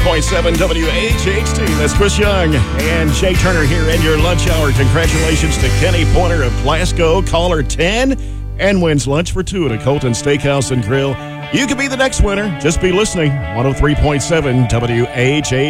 103.7 WHHT. That's Chris Young and Jay Turner here in your lunch hour. Congratulations to Kenny Pointer of Glasgow, caller 10, and wins lunch for two at a Colton Steakhouse and Grill. You could be the next winner. Just be listening. 103.7 WHHT.